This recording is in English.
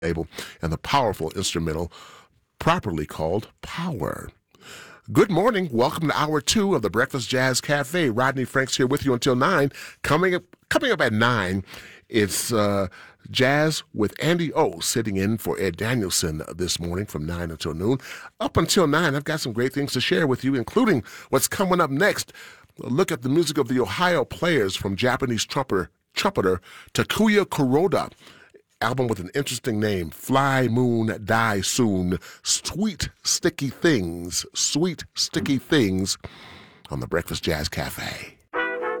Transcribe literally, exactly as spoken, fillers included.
label and the powerful instrumental properly called Power. Good morning. Welcome to hour two of the Breakfast Jazz Cafe. Rodney Franks here with you until nine. Coming up, coming up at nine, it's uh, Jazz with Andy O sitting in for Ed Danielson this morning from nine until noon. Up until nine, I've got some great things to share with you, including what's coming up next. A look at the music of the Ohio Players from Japanese trumpeter, trumpeter Takuya Kuroda. Album with an interesting name, Fly Moon Die Soon, Sweet Sticky Things, Sweet Sticky Things on the Breakfast Jazz Cafe.